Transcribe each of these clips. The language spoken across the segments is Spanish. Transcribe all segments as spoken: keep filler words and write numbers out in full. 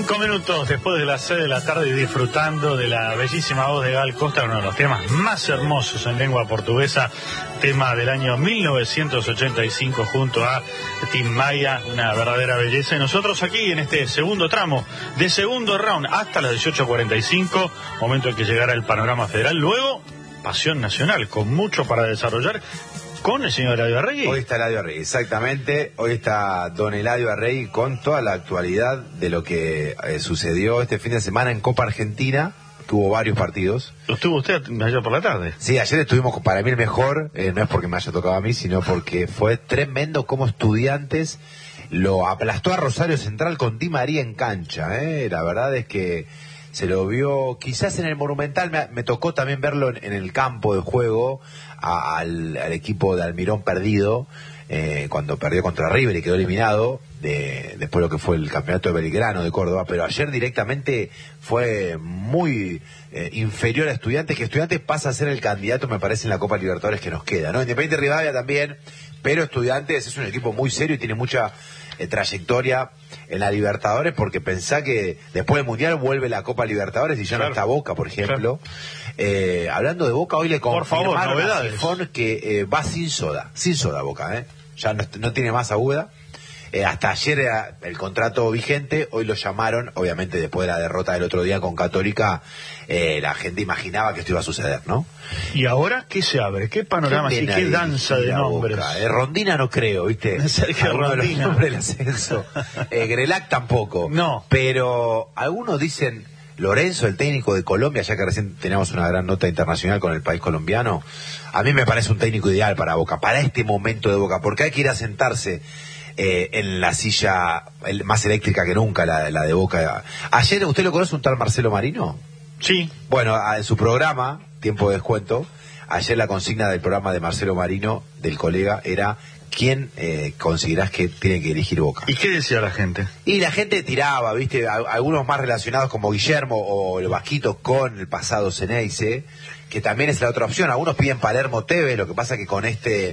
Cinco minutos después de las seis de la tarde y disfrutando de la bellísima voz de Gal Costa, uno de los temas más hermosos en lengua portuguesa, tema del año mil novecientos ochenta y cinco junto a Tim Maia, una verdadera belleza. Y nosotros aquí en este segundo tramo de segundo round hasta las dieciocho cuarenta y cinco, momento en que llegará el panorama federal. Luego, Pasión Nacional, con mucho para desarrollar. Con el señor Eladio Arregui. Hoy está Eladio Arregui, exactamente. Hoy está don Eladio Arregui con toda la actualidad de lo que eh, sucedió este fin de semana en Copa Argentina. Tuvo varios partidos. ¿Lo estuvo usted ayer por la tarde? Sí, ayer estuvimos, para mí el mejor, eh, no es porque me haya tocado a mí, sino porque fue tremendo como Estudiantes lo aplastó a Rosario Central con Di María en cancha. Eh. La verdad es que se lo vio, quizás en el Monumental, me, me tocó también verlo en, en el campo de juego, a, al, al equipo de Almirón perdido, eh, cuando perdió contra River y quedó eliminado, de, después de lo que fue el campeonato de Belgrano de Córdoba, pero ayer directamente fue muy eh, inferior a Estudiantes, que Estudiantes pasa a ser el candidato, me parece, en la Copa Libertadores que nos queda, ¿no? Independiente Rivadavia también, pero Estudiantes es un equipo muy serio y tiene mucha eh, trayectoria en la Libertadores, porque pensá que después del Mundial vuelve la Copa Libertadores y ya claro. no está Boca, por ejemplo. Claro. Eh, hablando de Boca, hoy le confirmaron a Sifón que eh, va sin soda, sin soda Boca, ¿eh? Ya no, no tiene más Agüeda. Eh, hasta ayer era el contrato vigente, hoy lo llamaron, obviamente después de la derrota del otro día con Católica, eh, la gente imaginaba que esto iba a suceder, ¿no? ¿Y ahora qué se abre? ¿Qué panorama? ¿Qué, ¿Qué danza de nombres? Eh, Rondina no creo, ¿viste? Sergio Rondina. De los nombres del ascenso. eh, Grelac tampoco. No. Pero algunos dicen, Lorenzo, el técnico de Colombia, ya que recién tenemos una gran nota internacional con el país colombiano, a mí me parece un técnico ideal para Boca, para este momento de Boca, porque hay que ir a sentarse Eh, en la silla el, más eléctrica que nunca, la, la de Boca. Ayer, ¿usted lo conoce, un tal Marcelo Marino? Sí. Bueno, a, en su programa, Tiempo de Descuento, ayer la consigna del programa de Marcelo Marino, del colega, era ¿quién eh, considerás que tiene que dirigir Boca? ¿Y qué decía la gente? Y la gente tiraba, ¿viste? A, algunos más relacionados como Guillermo o el Vasquito con el pasado Ceneice, que también es la otra opción. Algunos piden Palermo Tevez, lo que pasa que con este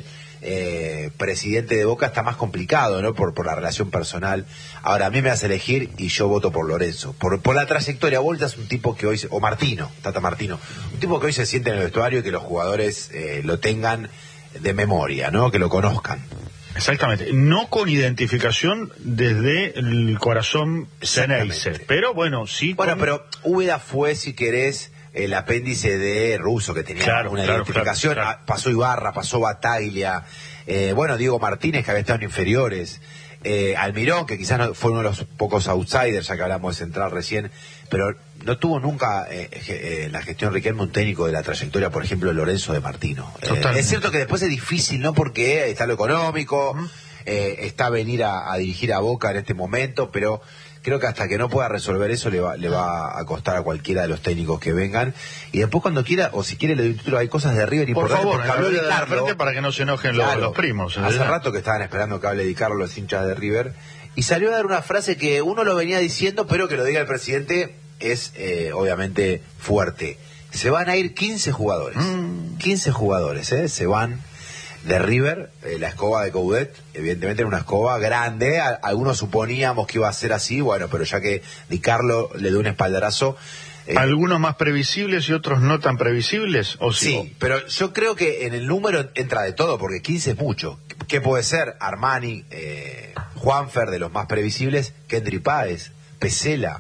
Eh, presidente de Boca está más complicado, ¿no? Por, por la relación personal. Ahora, a mí me hace elegir y yo voto por Lorenzo. Por, por la trayectoria. Volta es un tipo que hoy, se, o Martino, Tata Martino, un tipo que hoy se siente en el vestuario y que los jugadores eh, lo tengan de memoria, ¿no? Que lo conozcan. Exactamente. No con identificación desde el corazón Ceneice. Pero bueno, sí. Bueno, con... pero Úbeda fue, si querés, el apéndice de Russo, que tenía claro, una claro, identificación. Claro, claro. Pasó Ibarra, pasó Bataglia, eh, bueno, Diego Martínez, que había estado en inferiores, eh, Almirón, que quizás no, fue uno de los pocos outsiders, ya que hablamos de Central recién, pero no tuvo nunca eh, eh, en la gestión Riquelme un técnico de la trayectoria, por ejemplo, Lorenzo de Martino. Eh, es cierto que después es difícil, ¿no? Porque está lo económico, uh-huh. eh, está venir a, a dirigir a Boca en este momento, pero creo que hasta que no pueda resolver eso le va, le va a costar a cualquiera de los técnicos que vengan. Y después cuando quiera, o si quiere le doy un título, hay cosas de River por importantes. Por favor, habló Di Carlo, para que no se enojen claro, los, los primos. Hace ¿verdad? rato que estaban esperando que hable Di Carlo los hinchas de River. Y salió a dar una frase que uno lo venía diciendo, pero que lo diga el presidente es eh, obviamente fuerte. Se van a ir quince jugadores. Mm. quince jugadores, ¿eh? Se van de River, eh, la escoba de Coudet, evidentemente era una escoba grande, a, algunos suponíamos que iba a ser así, bueno, pero ya que Di Carlo le dio un espaldarazo. Eh, ¿Algunos más previsibles y otros no tan previsibles? ¿O sí? Sí, pero yo creo que en el número entra de todo, porque quince es mucho. ¿Qué puede ser? Armani, eh, Juanfer, de los más previsibles, Kendry Páez, Pesela,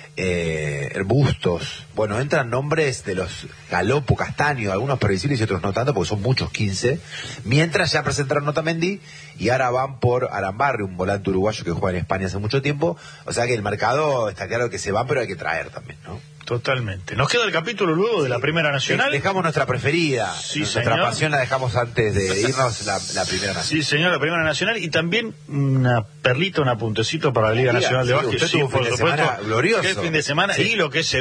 Eh, Bustos, bueno, entran nombres de los Galopo, Castaño, algunos previsibles y otros no tanto, porque son muchos, quince, mientras ya presentaron Otamendi y ahora van por Arambarri, un volante uruguayo que juega en España hace mucho tiempo, o sea que el mercado está claro que se va, pero hay que traer también, ¿no? Totalmente. Nos queda el capítulo luego de sí. la Primera Nacional. Dejamos nuestra preferida, sí, nuestra señor. pasión la dejamos antes de irnos, la, la Primera Nacional. Sí, señor, la Primera Nacional, y también una perlita, un apuntecito para la Liga, Liga Nacional de sí, Básquet. Usted sí, tuvo un por fin de supuesto. semana glorioso. Qué fin de semana, sí. Y lo que es